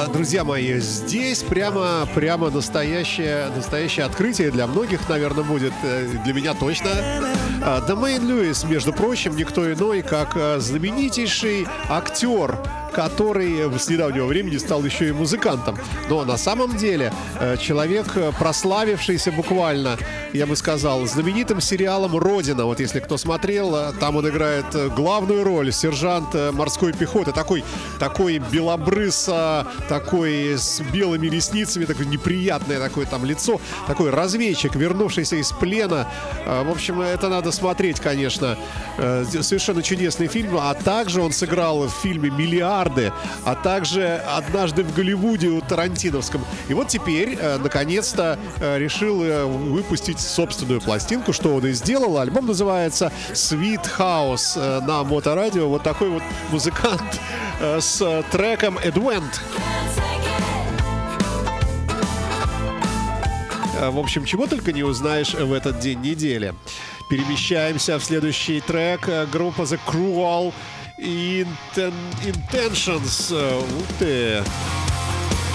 друзья мои, здесь прямо настоящее открытие для многих, наверное, будет, для меня точно. Дамейн Льюис, между прочим, никто иной, как знаменитейший актер, который с недавнего времени стал еще и музыкантом. Но на самом деле человек, прославившийся буквально, я бы сказал, знаменитым сериалом «Родина». Вот если кто смотрел, там он играет главную роль, сержант морской пехоты. Такой белобрысо, такой с белыми ресницами, такое неприятное такое там лицо. Такой разведчик, вернувшийся из плена. В общем, это надо смотреть, конечно. Совершенно чудесный фильм. А также он сыграл в фильме «Миллиарды», а также «Однажды в Голливуде» у Тарантиновском. И вот теперь, наконец-то, решил выпустить собственную пластинку, что он и сделал. Альбом называется «Sweet House» на Моторадио. Вот такой вот музыкант с треком «Advent». В общем, чего только не узнаешь в этот день недели. Перемещаемся в следующий трек. Группа The Cruel Intentions. Ух ты!